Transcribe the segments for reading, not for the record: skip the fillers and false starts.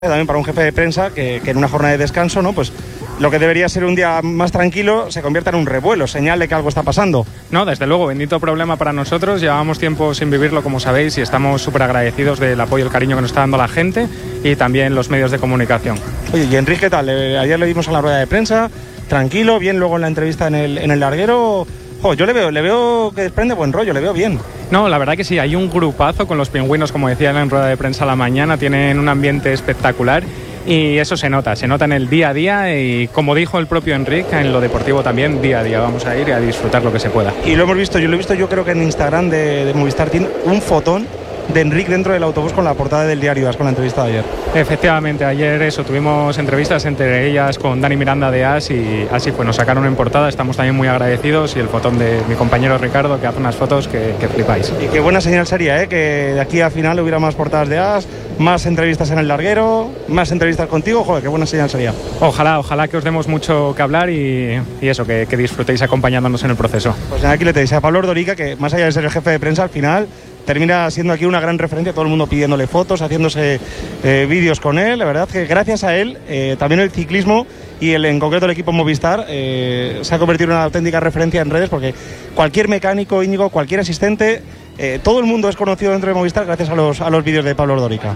También para un jefe de prensa que en una jornada de descanso, ¿no? Pues lo que debería ser un día más tranquilo se convierta en un revuelo, señal de que algo está pasando. No, desde luego, bendito problema para nosotros. Llevábamos tiempo sin vivirlo, como sabéis, y estamos súper agradecidos del apoyo y el cariño que nos está dando la gente y también los medios de comunicación. Oye, ¿y Enric qué tal? Ayer le vimos en la rueda de prensa, tranquilo, bien, luego en la entrevista en el larguero. Yo le veo que desprende buen rollo, le veo bien. No, la verdad que sí, hay un grupazo con los pingüinos, como decía en rueda de prensa a la mañana, tienen un ambiente espectacular y eso se nota en el día a día y como dijo el propio Enric, en lo deportivo también, día a día vamos a ir y a disfrutar lo que se pueda. Y lo hemos visto, yo creo que en Instagram de Movistar tiene un fotón de Enric dentro del autobús con la portada del diario AS, con la entrevista de ayer. Efectivamente, ayer tuvimos entrevistas, entre ellas con Dani Miranda de AS y así fue, nos sacaron en portada, estamos también muy agradecidos y el fotón de mi compañero Ricardo que hace unas fotos que flipáis. Y qué buena señal sería, que de aquí a final hubiera más portadas de AS, más entrevistas en el larguero, más entrevistas contigo, joder, qué buena señal sería. Ojalá que os demos mucho que hablar y eso, que disfrutéis acompañándonos en el proceso. Pues aquí le tenéis a Pablo Ordorica, que más allá de ser el jefe de prensa, al final termina siendo aquí una gran referencia, todo el mundo pidiéndole fotos, haciéndose vídeos con él. La verdad que gracias a él también el ciclismo y en concreto el equipo Movistar se ha convertido en una auténtica referencia en redes, porque cualquier mecánico, Íñigo, cualquier asistente, todo el mundo es conocido dentro de Movistar gracias a los vídeos de Pablo Ordorica.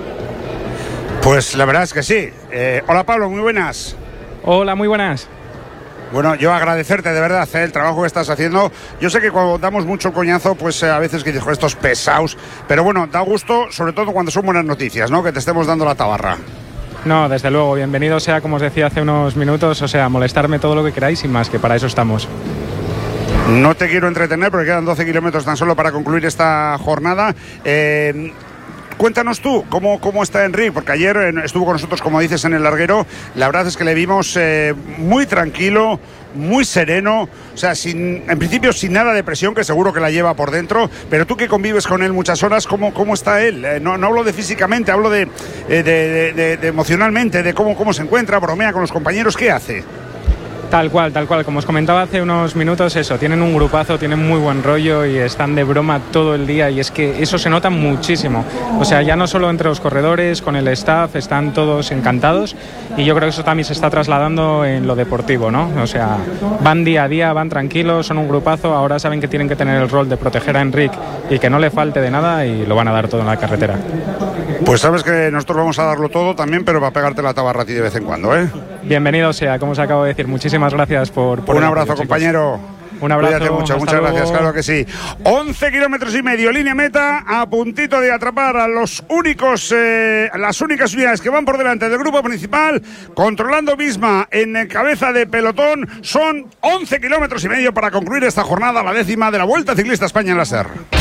Pues la verdad es que sí. Hola Pablo, muy buenas. Hola, muy buenas. Bueno, yo agradecerte de verdad el trabajo que estás haciendo. Yo sé que cuando damos mucho coñazo, pues a veces que dices, estos pesados, pero bueno, da gusto, sobre todo cuando son buenas noticias, ¿no? Que te estemos dando la tabarra. No, desde luego, bienvenido sea, como os decía hace unos minutos, o sea, molestarme todo lo que queráis y más, que para eso estamos. No te quiero entretener porque quedan 12 kilómetros tan solo para concluir esta jornada. Cuéntanos tú, ¿cómo está Enric? Porque ayer estuvo con nosotros, como dices, en el larguero. La verdad es que le vimos muy tranquilo, muy sereno, o sea, en principio sin nada de presión, que seguro que la lleva por dentro, pero tú que convives con él muchas horas, ¿cómo está él? No hablo de físicamente, hablo de emocionalmente, de cómo se encuentra, bromea con los compañeros, ¿qué hace? Tal cual, como os comentaba hace unos minutos, eso, tienen un grupazo, tienen muy buen rollo y están de broma todo el día y es que eso se nota muchísimo. O sea, ya no solo entre los corredores, con el staff, están todos encantados y yo creo que eso también se está trasladando en lo deportivo, ¿no? O sea, van día a día, van tranquilos, son un grupazo, ahora saben que tienen que tener el rol de proteger a Enric y que no le falte de nada y lo van a dar todo en la carretera. Pues sabes que nosotros vamos a darlo todo también, pero para pegarte la tabarra a ti de vez en cuando, ¿eh? Bienvenido sea, como os acabo de decir, muchísimas gracias por un abrazo, apoyo, compañero. Un abrazo. Cuídate mucho, muchas gracias, claro que sí. 11 kilómetros y medio, línea meta, a puntito de atrapar a las únicas unidades que van por delante del grupo principal, controlando Visma en cabeza de pelotón. Son 11 kilómetros y medio para concluir esta jornada, la 10ª de la Vuelta Ciclista España en la SER.